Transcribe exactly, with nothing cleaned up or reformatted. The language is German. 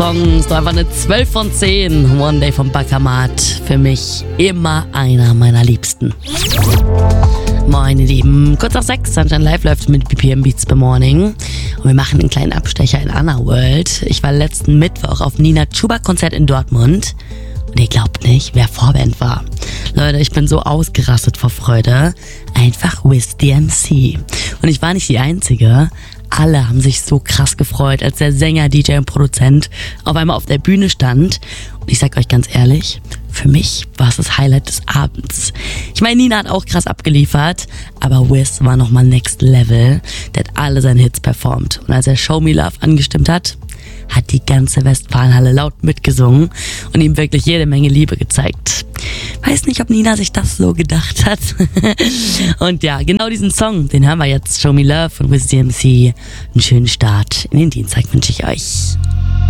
Songs, so einfach eine zwölf von zehn. One Day von Bakamat. Für mich immer einer meiner Liebsten. Moin ihr Lieben, kurz nach sechs, Sunshine Live läuft mit B P M Beats by Morning und wir machen einen kleinen Abstecher in Underworld. Ich war letzten Mittwoch auf Nina Chuba Konzert in Dortmund und ihr glaubt nicht, wer Vorband war. Leute, ich bin so ausgerastet vor Freude. Einfach Wiz D M C. Und ich war nicht die Einzige. Alle haben sich so krass gefreut, als der Sänger, D J und Produzent auf einmal auf der Bühne stand. Und ich sag euch ganz ehrlich, für mich war es das Highlight des Abends. Ich meine, Nina hat auch krass abgeliefert, aber Wiz war nochmal next level. Der hat alle seine Hits performt. Und als er Show Me Love angestimmt hat, hat die ganze Westfalenhalle laut mitgesungen und ihm wirklich jede Menge Liebe gezeigt. Weiß nicht, ob Nina sich das so gedacht hat. Und ja, genau diesen Song, den hören wir jetzt. Show Me Love von Wiz D M C. Einen schönen Start in den Dienstag wünsche ich euch.